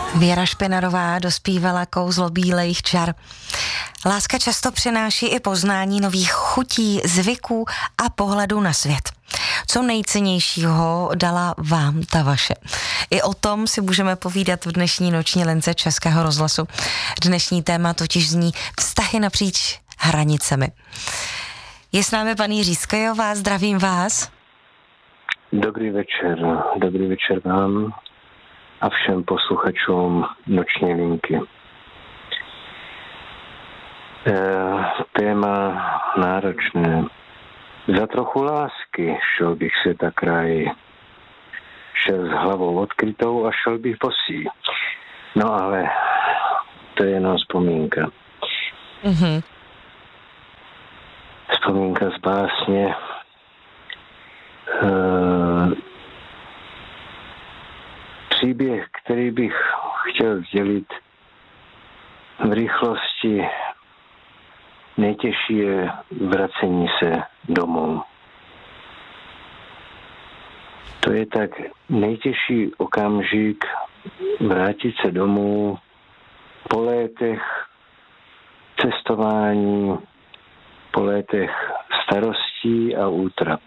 Věra Špinarová dospívala kouzlo bílejch čar. Láska často přináší i poznání nových chutí, zvyků a pohledů na svět. Co nejcennějšího dala vám ta vaše? I o tom si můžeme povídat v dnešní noční lince Českého rozhlasu. Dnešní téma totiž zní vztahy napříč hranicemi. Je s námi paní Řískajová, zdravím vás. Dobrý večer vám a všem posluchačům noční linky. Téma náročné. Za trochu lásky šel bych se tak kraj. Šel s hlavou odkrytou a šel bych bosý. No ale to je jenom vzpomínka. Mhm. Vzpomínka z básně. Příběh, který bych chtěl sdělit v rychlosti. Nejtěžší je vracení se domů. To je tak nejtěžší okamžik vrátit se domů po létech cestování, po létech starostí a útrap.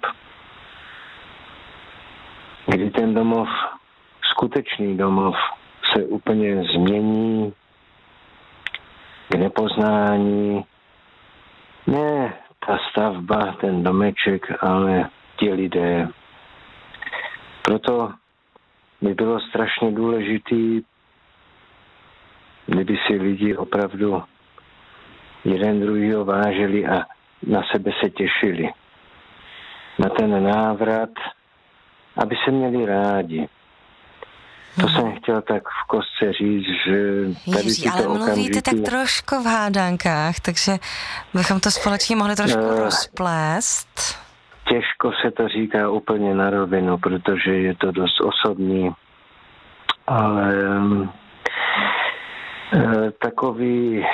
Kdy ten domov, skutečný domov, se úplně změní k nepoznání. Ne ta stavba, ten domeček, ale ti lidé. Proto by bylo strašně důležitý, kdyby si lidi opravdu jeden druhýho vážili a na sebe se těšili. Na ten návrat, aby se měli rádi. To jsem chtěl tak v kostce říct, že tady Ježí, ale mluvíte tak trošku v hádankách, takže bychom to společně mohli trošku rozplést. Těžko se to říká úplně na rovinu, protože je to dost osobní, ale takový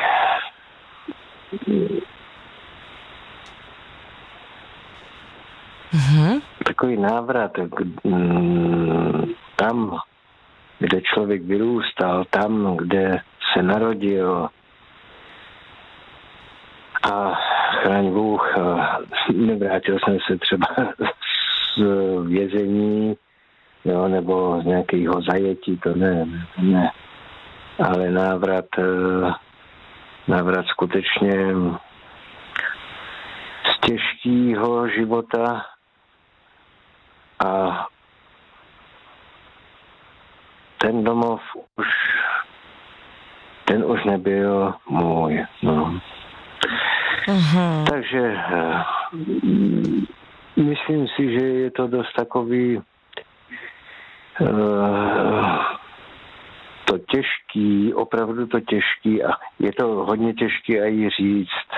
takový návrat tam, kde člověk vyrůstal, tam, kde se narodil a chraň Bůh, nevrátil jsem se třeba z vězení, jo, nebo z nějakého zajetí, to ne. Ale návrat skutečně z těžkého života a ten domov už nebyl můj. No. Takže myslím si, že je to dost takový to těžký, opravdu to těžký a je to hodně těžký a i říct.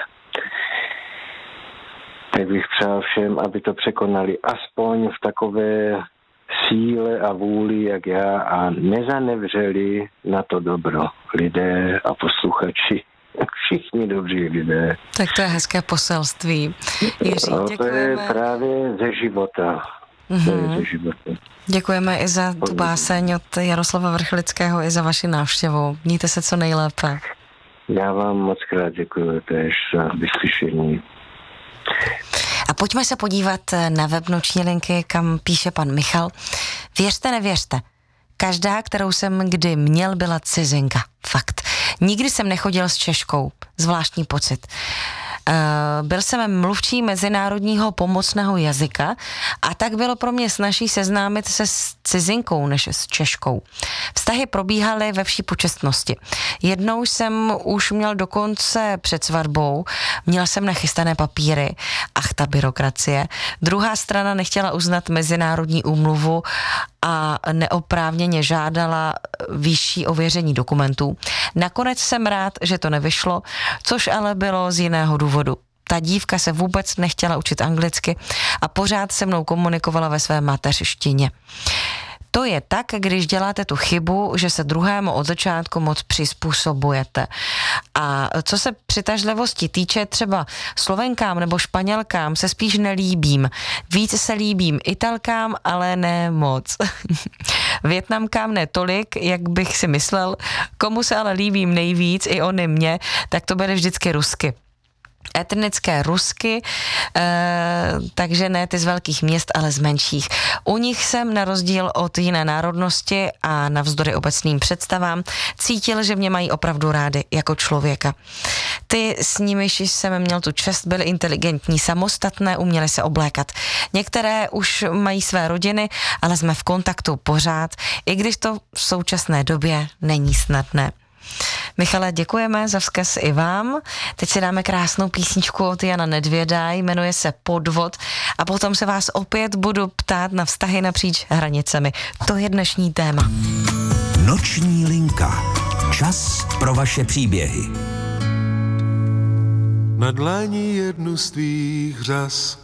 Tak bych přál všem, aby to překonali aspoň v takové síle a vůli, jak já, a nezanevřeli na to dobro lidé a posluchači. Všichni dobří lidé. Tak to je hezké poselství. Jiří, no, děkujeme. To je právě ze života. Děkujeme i za tu báseň od Jaroslava Vrchlického, i za vaši návštěvu. Mějte se co nejlépe. Já vám moc krát děkuji též za vyslyšení. A pojďme se podívat na web Noční linky, kam píše pan Michal. Věřte, nevěřte. Každá, kterou jsem kdy měl, byla cizinka. Fakt. Nikdy jsem nechodil s Češkou. Zvláštní pocit. Byl jsem mluvčí mezinárodního pomocného jazyka a tak bylo pro mě snazší seznámit se s cizinkou než s Češkou. Vztahy probíhaly ve vší počestnosti. Jednou jsem už měl dokonce před svatbou, měl jsem nachystané papíry, ach ta byrokracie. Druhá strana nechtěla uznat mezinárodní úmluvu a neoprávněně žádala vyšší ověření dokumentů. Nakonec jsem rád, že to nevyšlo, což ale bylo z jiného důvodu. Ta dívka se vůbec nechtěla učit anglicky a pořád se mnou komunikovala ve své mateřštině. To je tak, když děláte tu chybu, že se druhému od začátku moc přizpůsobujete. A co se přitažlivosti týče, třeba Slovenkám nebo Španělkám se spíš nelíbím. Víc se líbím Italkám, ale ne moc. Vietnamkám ne tolik, jak bych si myslel. Komu se ale líbím nejvíc, i oni mě, tak to bude vždycky Rusky. Etnické Rusky, takže ne ty z velkých měst, ale z menších. U nich jsem na rozdíl od jiné národnosti a navzdory obecným představám cítil, že mě mají opravdu rády jako člověka. Ty, s nimiž jsem měl tu čest, byly inteligentní, samostatné, uměly se oblékat. Některé už mají své rodiny, ale jsme v kontaktu pořád, i když to v současné době není snadné. Michale, děkujeme za vzkaz i vám. Teď si dáme krásnou písničku od Jana Nedvěda, jmenuje se Podvod a potom se vás opět budu ptát na vztahy napříč hranicemi. To je dnešní téma. Noční linka. Čas pro vaše příběhy. Na dlani jednu z tvých řas